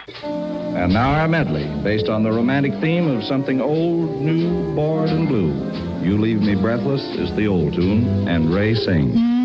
And now our medley, based on the romantic theme of something old, new, bored, and blue. You Leave Me Breathless is the old tune, and Ray sings.